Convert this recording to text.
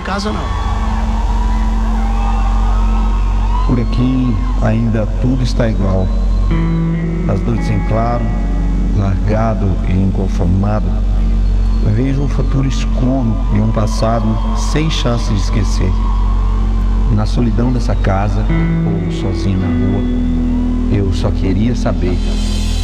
casa não. Por aqui ainda tudo está igual. As noites em claro, largado e inconformado. Vejo um futuro escuro e um passado sem chance de esquecer. Na solidão dessa casa, ou sozinho na rua, eu só queria saber